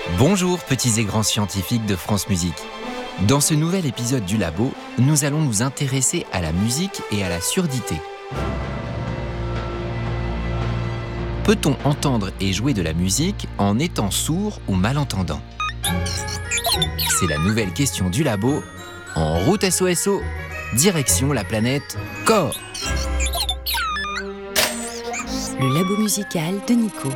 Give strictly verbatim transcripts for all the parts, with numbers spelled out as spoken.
Bonjour petits et grands scientifiques de France Musique. Dans ce nouvel épisode du Labo, nous allons nous intéresser à la musique et à la surdité. Peut-on entendre et jouer de la musique en étant sourd ou malentendant? C'est la nouvelle question du Labo. En route S O S O, direction la planète Corps. Le Labo musical de Nico.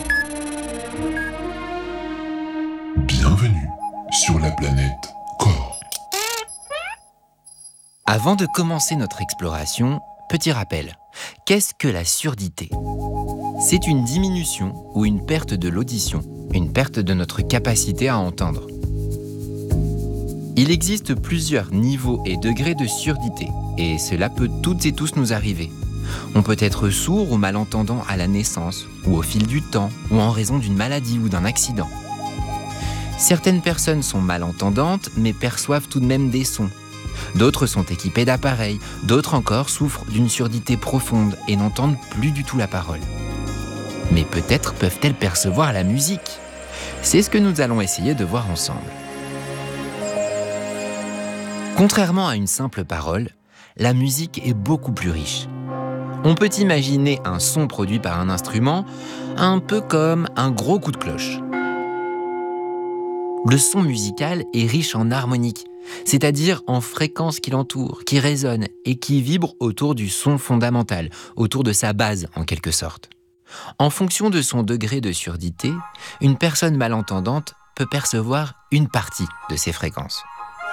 Bienvenue sur la planète Corps. Avant de commencer notre exploration, petit rappel. Qu'est-ce que la surdité? C'est une diminution ou une perte de l'audition, une perte de notre capacité à entendre. Il existe plusieurs niveaux et degrés de surdité, et cela peut toutes et tous nous arriver. On peut être sourd ou malentendant à la naissance, ou au fil du temps, ou en raison d'une maladie ou d'un accident. Certaines personnes sont malentendantes, mais perçoivent tout de même des sons. D'autres sont équipées d'appareils, d'autres encore souffrent d'une surdité profonde et n'entendent plus du tout la parole. Mais peut-être peuvent-elles percevoir la musique. C'est ce que nous allons essayer de voir ensemble. Contrairement à une simple parole, la musique est beaucoup plus riche. On peut imaginer un son produit par un instrument un peu comme un gros coup de cloche. Le son musical est riche en harmoniques, c'est-à-dire en fréquences qui l'entourent, qui résonnent et qui vibrent autour du son fondamental, autour de sa base en quelque sorte. En fonction de son degré de surdité, une personne malentendante peut percevoir une partie de ces fréquences.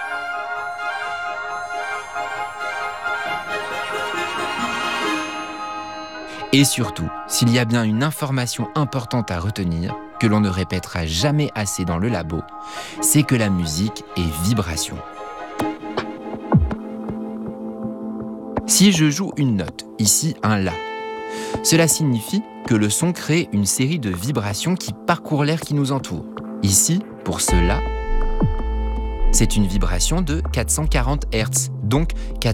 Et surtout, s'il y a bien une information importante à retenir, que l'on ne répétera jamais assez dans le labo, c'est que la musique est vibration. Si je joue une note, ici un La, cela signifie que le son crée une série de vibrations qui parcourent l'air qui nous entoure. Ici, pour ce La, c'est une vibration de quatre cent quarante hertz, donc